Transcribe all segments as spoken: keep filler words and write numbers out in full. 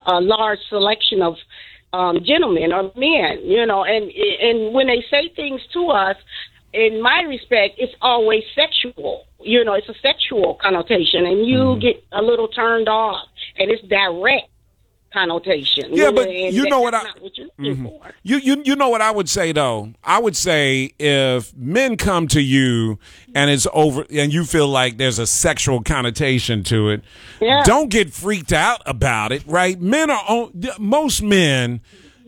a large selection of um, gentlemen or men, you know, and and when they say things to us, in my respect, it's always sexual. You know, it's a sexual connotation, and you mm-hmm. get a little turned off, and it's direct connotation. Yeah, you but know, you know what I what mm-hmm. you you you know what I would say though. I would say if men come to you and it's over, and you feel like there's a sexual connotation to it, yeah. don't get freaked out about it. Right? Men are on, most men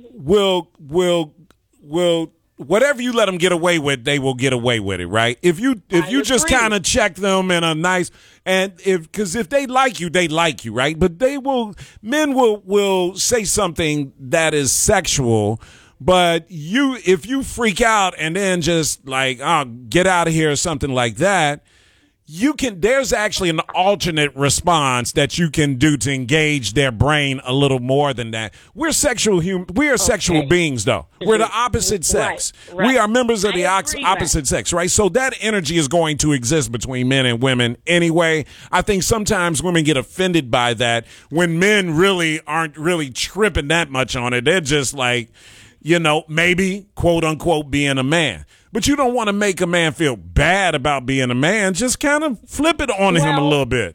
will will will. Whatever you let them get away with, they will get away with it, right? If you if I you just agree. kind of check them in a nice, and if because if they like you, they like you, right? But they will men will will say something that is sexual, but you if you freak out and then just like oh get out of here or something like that. You can. There's actually an alternate response that you can do to engage their brain a little more than that. We're sexual hum. We are okay. sexual beings, though. We're the opposite sex. Right, right. We are members of the ox- agree, opposite right. sex, right? So that energy is going to exist between men and women anyway. I think sometimes women get offended by that when men really aren't really tripping that much on it. They're just like, you know, maybe quote unquote being a man. But you don't want to make a man feel bad about being a man. Just kind of flip it on well, him a little bit.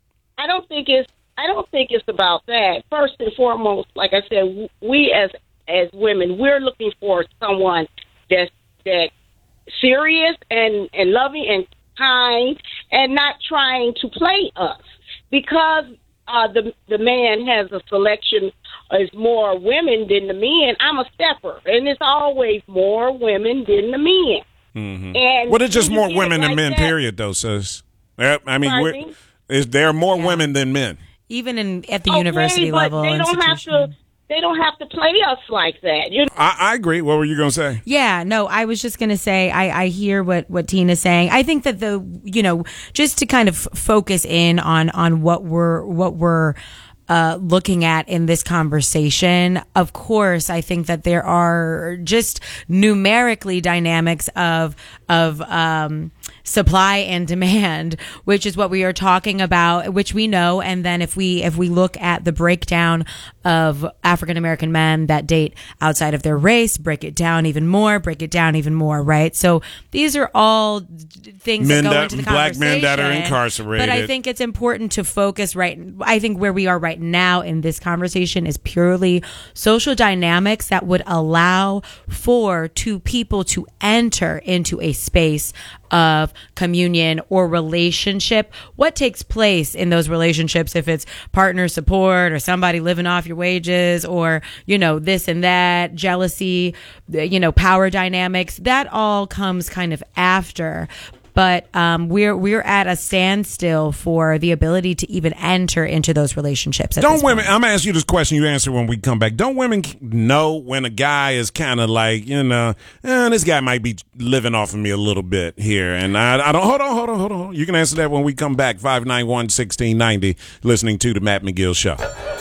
I don't think it's. I don't think it's about that. First and foremost, like I said, we as as women, we're looking for someone that's that serious and and loving and kind, and not trying to play us. Because uh, the the man has a selection. Is more women than the men. I'm a stepper, and it's always more women than the men. Mm-hmm. And well, it's just more women like than men. That, period, though, sis. I mean, we're, is there are more yeah. women than men, even in at the okay, university but level. They don't have to. They don't have to play us like that. You know? I, I agree. What were you going to say? Yeah, no, I was just going to say I, I hear what, what Tina's saying. I think that the you know just to kind of focus in on on what we're what we're. Uh, looking at in this conversation, of course, I think that there are just numerically dynamics of of um, supply and demand, which is what we are talking about, which we know. And then if we if we look at the breakdown of African American men that date outside of their race, break it down even more, break it down even more, right? So these are all things men that go that, into the black conversation. Men that are incarcerated. But I think it's important to focus right. I think where we are right now in this conversation is purely social dynamics that would allow for two people to enter into a space of communion or relationship. What takes place in those relationships, if it's partner support or somebody living off your wages or, you know, this and that, jealousy, you know, power dynamics, that all comes kind of after. But um, we're we're at a standstill for the ability to even enter into those relationships. At Don't this women? point. I'm gonna ask you this question. You answer when we come back. Don't women know when a guy is kind of like, you know, eh, this guy might be living off of me a little bit here, and I, I don't. Hold on, hold on, hold on. You can answer that when we come back. five nine one, one six nine zero. Listening to the Matt McGill Show.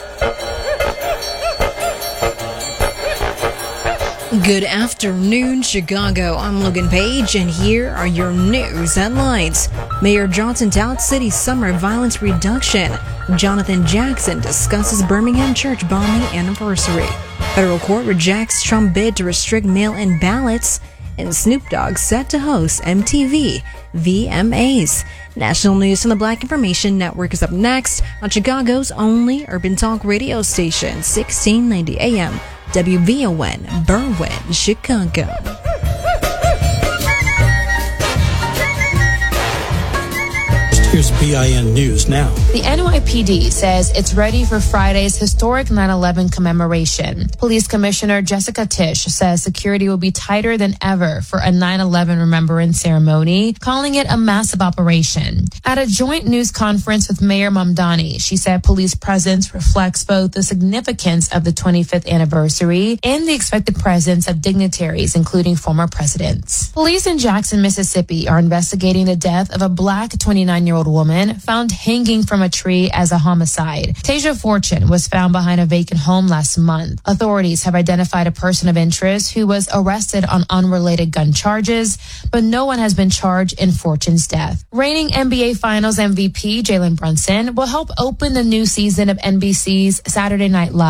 Good afternoon, Chicago. I'm Logan Page, and here are your news headlines. Mayor Johnson touts city's summer violence reduction. Jonathan Jackson discusses Birmingham church bombing anniversary. Federal court rejects Trump bid to restrict mail-in ballots. And Snoop Dogg set to host M T V V M As. National news from the Black Information Network is up next on Chicago's only urban talk radio station, sixteen ninety A M. W V O N, Berwyn, Chicago. Here's B I N News now. The N Y P D says it's ready for Friday's historic nine eleven commemoration. Police Commissioner Jessica Tisch says security will be tighter than ever for a nine eleven remembrance ceremony, calling it a massive operation. At a joint news conference with Mayor Mamdani, she said police presence reflects both the significance of the twenty-fifth anniversary and the expected presence of dignitaries, including former presidents. Police in Jackson, Mississippi are investigating the death of a black twenty-nine-year-old woman found hanging from a tree as a homicide. Tasia Fortune was found behind a vacant home last month. Authorities have identified a person of interest who was arrested on unrelated gun charges, but no one has been charged in Fortune's death. Reigning N B A Finals M V P Jalen Brunson will help open the new season of N B C's Saturday Night Live.